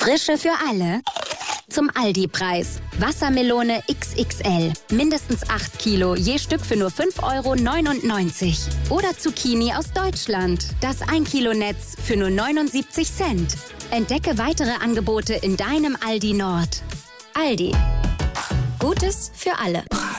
Frische für alle. Zum Aldi-Preis. Wassermelone XXL. Mindestens 8 Kilo, je Stück für nur 5,99 €. Oder Zucchini aus Deutschland. Das 1 Kilo Netz für nur 79 Cent. Entdecke weitere Angebote in deinem Aldi Nord. Aldi. Gutes für alle.